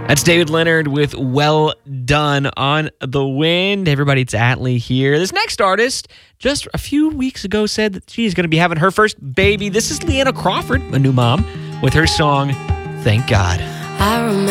That's David Leonard with Well Done on the Wind. Hey everybody, it's Atlee here. This next artist just a few weeks ago said that she's going to be having her first baby. This is Leanna Crawford, a new mom, with her song, Thank God.